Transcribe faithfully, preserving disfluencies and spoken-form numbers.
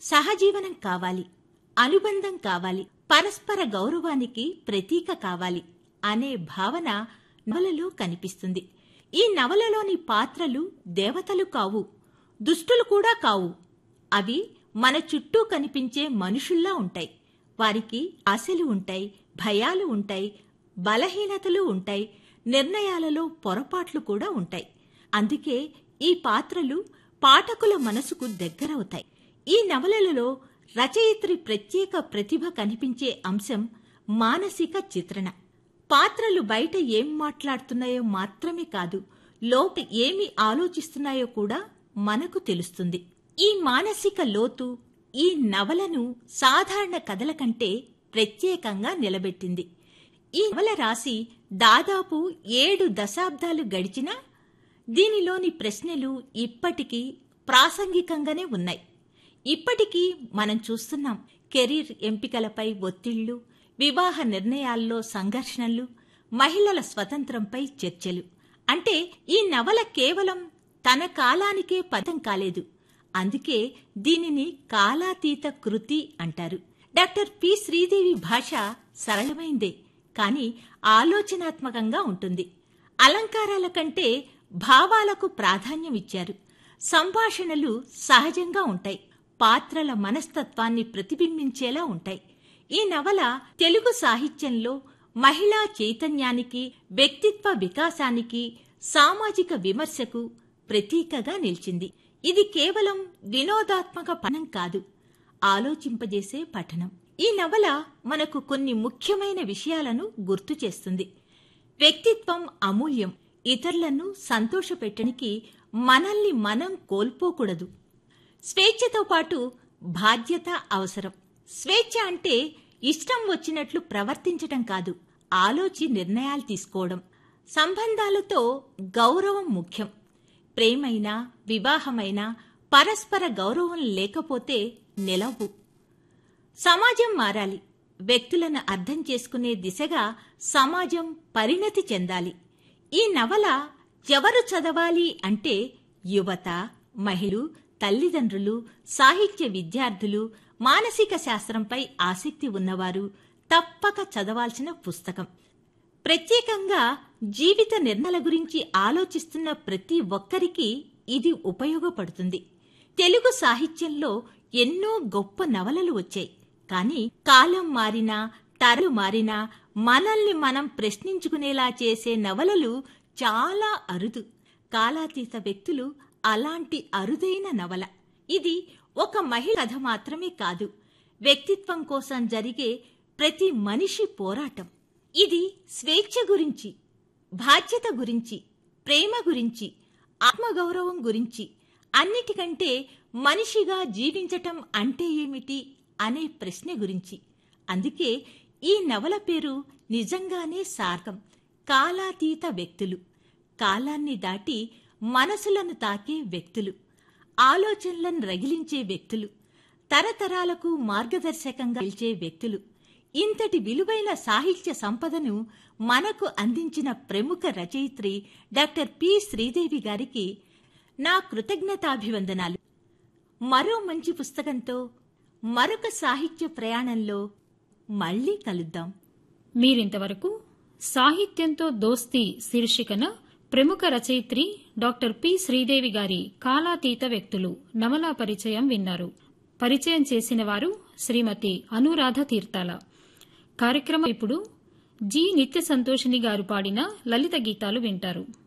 సహజీవనం కావాలి, అనుబంధం కావాలి, పరస్పర గౌరవానికి ప్రతీక కావాలి అనే భావన నవలలో కనిపిస్తుంది. ఈ నవలలోని పాత్రలు దేవతలు కావు, దుష్టులు కూడా కావు. అవి మన చుట్టూ కనిపించే మనుషుల్లా ఉంటాయి. వారికి ఆశలు ఉంటాయి, భయాలు ఉంటాయి, బలహీనతలు ఉంటాయి, నిర్ణయాలలో పొరపాట్లు కూడా ఉంటాయి. అందుకే ఈ పాత్రలు పాఠకుల మనసుకు దగ్గరవుతాయి. ఈ నవలలలో రచయిత్రి ప్రత్యేక ప్రతిభ కనిపించే అంశం మానసిక చిత్రణ. పాత్రలు బయట ఏం మాట్లాడుతున్నాయో మాత్రమే కాదు, లోపల ఏమి ఆలోచిస్తున్నాయో కూడా మనకు తెలుస్తుంది. ఈ మానసిక లోతు ఈ నవలను సాధారణ కథల కంటే ప్రత్యేకంగా నిలబెట్టింది. ఈ నవల రాసి దాదాపు ఏడు దశాబ్దాలు గడిచినా దీనిలోని ప్రశ్నలు ఇప్పటికీ ప్రాసంగికంగానే ఉన్నాయి. ఇప్పటికీ మనం చూస్తున్నాం. కెరీర్ ఎంపికలపై ఒత్తిళ్లు, వివాహ నిర్ణయాల్లో సంఘర్షణలు, మహిళల స్వతంత్రంపై చర్చలు. అంటే ఈ నవల కేవలం తన కాలానికే పరిమితం కాలేదు. అందుకే దీనిని కాలాతీత కృతి అంటారు. డాక్టర్ పి శ్రీదేవి భాష సరళమైందే, కానీ ఆలోచనాత్మకంగా ఉంటుంది. అలంకారాల కంటే భావాలకు ప్రాధాన్యం ఇచ్చారు. సంభాషణలు సహజంగా ఉంటాయి, పాత్రల మనస్తత్వాన్ని ప్రతిబింబించేలా ఉంటాయి. ఈ నవల తెలుగు సాహిత్యంలో మహిళా చైతన్యానికి, వ్యక్తిత్వ వికాసానికి, సామాజిక విమర్శకు ప్రతీకగా నిలిచింది. ఇది కేవలం వినోదాత్మక పఠనం కాదు, ఆలోచింపజేసే పఠనం. ఈ నవల మనకు కొన్ని ముఖ్యమైన విషయాలను గుర్తు చేస్తుంది. వ్యక్తిత్వం అమూల్యం. ఇతరులను సంతోషపెట్టడానికి మనల్ని మనం కోల్పోకూడదు. స్వేచ్ఛతో పాటు బాధ్యత అవసరం. స్వేచ్ఛ అంటే ఇష్టం వచ్చినట్లు ప్రవర్తించటం కాదు, ఆలోచి నిర్ణయాలు తీసుకోవడం. సంబంధాలతో గౌరవం ముఖ్యం. ప్రేమైనా, వివాహమైనా పరస్పర గౌరవం లేకపోతే నిలవు. సమాజం మారాలి. వ్యక్తులను అర్థం చేసుకునే దిశగా సమాజం పరిణతి చెందాలి. ఈ నవల ఎవరు చదవాలి అంటే యువత, మహిళలు, తల్లిదండ్రులు, సాహిత్య విద్యార్థులు, మానసిక శాస్త్రంపై ఆసక్తి ఉన్నవారు తప్పక చదవాల్సిన పుస్తకం. ప్రత్యేకంగా జీవిత నిర్ణయాల గురించి ఆలోచిస్తున్న ప్రతి ఒక్కరికి ఇది ఉపయోగపడుతుంది. తెలుగు సాహిత్యంలో ఎన్నో గొప్ప నవలలు వచ్చాయి. కానీ కాలం మారినా, తరాలు మారినా మనల్ని మనం ప్రశ్నించుకునేలా చేసే నవలలు చాలా అరుదు. కాలాతీత వ్యక్తులు అలాంటి అరుదైన నవల. ఇది ఒక మహిళ కథ మాత్రమే కాదు, వ్యక్తిత్వం కోసం జరిగే ప్రతి మనిషి పోరాటం. ఇది స్వేచ్ఛ గురించి, బాధ్యత గురించి, ప్రేమ గురించి, ఆత్మగౌరవం గురించి, అన్నిటికంటే మనిషిగా జీవించటం అంటే ఏమిటి అనే ప్రశ్న గురించి. అందుకే ఈ నవల పేరు నిజంగానే సార్థకం. కాలాతీత వ్యక్తులు. కాలాన్ని దాటి మనసులను తాకే వ్యక్తులు, ఆలోచనలను రగిలించే వ్యక్తులు, తరతరాలకు మార్గదర్శకంగా నిలిచే వ్యక్తులు. ఇంతటి విలువైన సాహిత్య సంపదను మనకు అందించిన ప్రముఖ రచయిత్రి డాక్టర్ పి శ్రీదేవి గారికి నా కృతజ్ఞతాభివందనాలు. మరో మంచి పుస్తకంతో, మరొక సాహిత్య ప్రయాణంలో మళ్లీ కలుద్దాం. మీరింతవరకు సాహిత్యంతో దోస్తీ శీర్షికన ప్రముఖ రచయిత్రి డాక్టర్ పి శ్రీదేవి గారి కాలాతీత వ్యక్తులు నవలా పరిచయం విన్నారు. పరిచయం చేసిన వారు శ్రీమతి అనురాధ తీర్థాల. కార్యక్రమం ఇప్పుడు జి నిత్య సంతోషిని గారు పాడిన లలిత గీతాలు వింటారు.